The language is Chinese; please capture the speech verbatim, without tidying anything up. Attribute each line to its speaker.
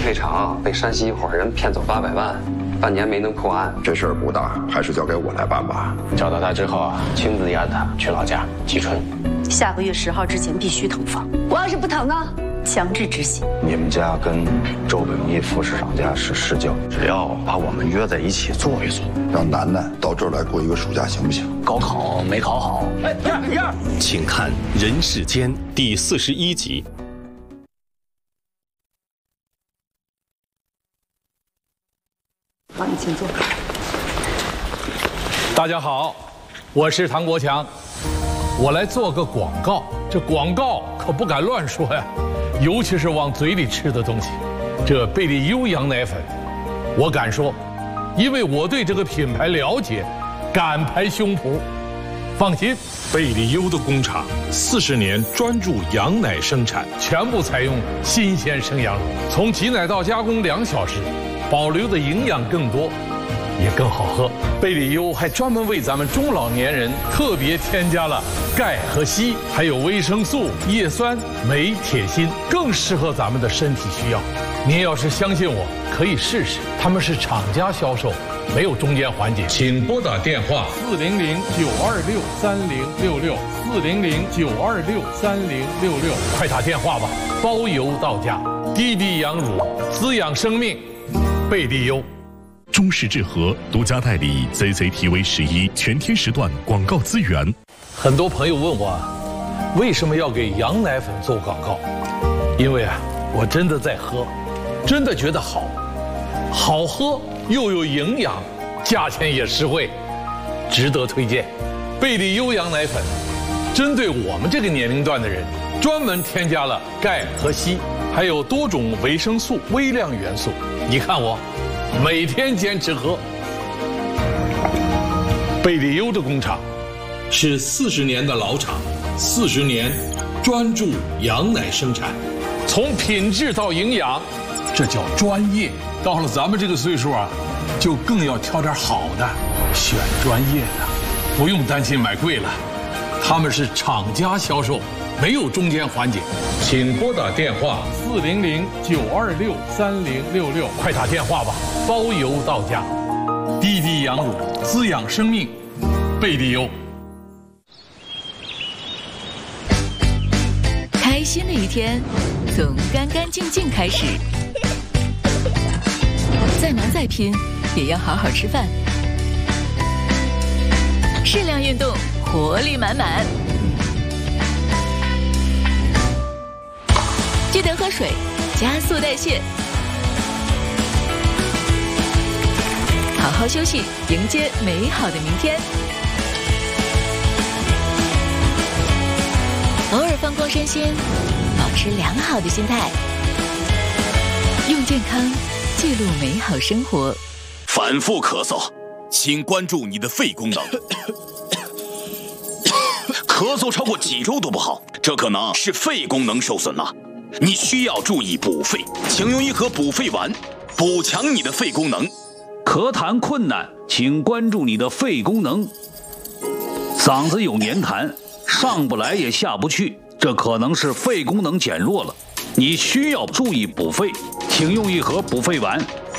Speaker 1: 赔偿，被山西一伙人骗走八百万，半年没能破案。
Speaker 2: 这事儿不大，还是交给我来办吧。
Speaker 3: 找到他之后啊，亲自押他去老家济春。
Speaker 4: 下个月十号之前必须腾房。我要是不腾呢？强制执行。
Speaker 3: 你们家跟周秉义副市长家是世交，只要把我们约在一起坐一坐，
Speaker 2: 让楠楠到这儿来过一个暑假，行不行？
Speaker 3: 高考没考好。哎，第二，第二，
Speaker 5: 请看《人世间》第四十一集。
Speaker 4: 好，你请坐。
Speaker 6: 大家好，我是唐国强，我来做个广告。这广告可不敢乱说呀，尤其是往嘴里吃的东西。这贝利优羊奶粉，我敢说，因为我对这个品牌了解，敢拍胸脯。放心，
Speaker 7: 贝利优的工厂四十年专注羊奶生产，
Speaker 6: 全部采用新鲜生羊乳，从挤奶到加工两小时，保留的营养更多，也更好喝。贝利优还专门为咱们中老年人特别添加了钙和硒，还有维生素、叶酸、镁、铁、锌，更适合咱们的身体需要。您要是相信我，可以试试。他们是厂家销售，没有中间环节。请拨打电话四零零九二六三零六六四零零九二六三零六六，快打电话吧，包邮到家。滴滴羊乳，滋养生命，贝利优。
Speaker 8: 中视智和独家代理 C C T V 十一全天时段广告资源。
Speaker 6: 很多朋友问我，为什么要给羊奶粉做广告？因为啊，我真的在喝，真的觉得好，好喝又有营养，价钱也实惠，值得推荐。贝利优羊奶粉，针对我们这个年龄段的人，专门添加了钙和硒，还有多种维生素、微量元素。你看我。每天坚持喝。贝利优的工厂是四十年的老厂，四十年专注羊奶生产，从品质到营养，这叫专业。到了咱们这个岁数啊，就更要挑点好的，选专业的，不用担心买贵了。他们是厂家销售，没有中间环节。请拨打电话四零零九二六三零六六，快打电话吧，包邮到家。滴滴羊乳，滋养生命，贝利优。
Speaker 9: 开心的一天，从干干净净开始。再忙再拼，也要好好吃饭。适量运动，活力满满。记得喝水，加速代谢。好好休息，迎接美好的明天。偶尔放光身心，保持良好的心态，用健康记录美好生活。
Speaker 10: 反复咳嗽，请关注你的肺功能。咳嗽超过几周都不好，这可能是肺功能受损了。你需要注意补肺，请用一盒补肺丸，补强你的肺功能。
Speaker 11: 咳痰困难，请关注你的肺功能。嗓子有黏痰，上不来也下不去，这可能是肺功能减弱了。你需要注意补肺，请用一盒补肺丸，